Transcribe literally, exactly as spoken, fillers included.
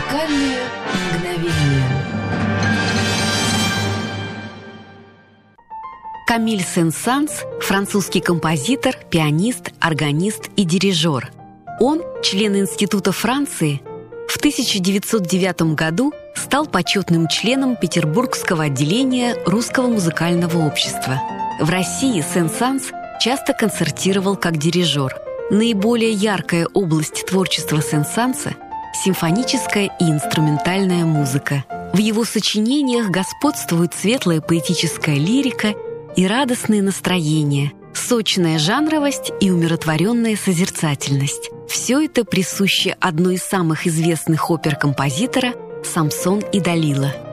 Музыкальные мгновения. Камиль Сен-Санс – французский композитор, пианист, органист и дирижер. Он, член Института Франции, в тысяча девятьсот девятом году стал почетным членом Петербургского отделения Русского музыкального общества. В России Сен-Санс часто концертировал как дирижер. Наиболее яркая область творчества Сен-Санса – симфоническая и инструментальная музыка. В его сочинениях господствует светлая поэтическая лирика и радостные настроения, сочная жанровость и умиротворенная созерцательность. Все это присуще одной из самых известных опер композитора «Самсон и Далила».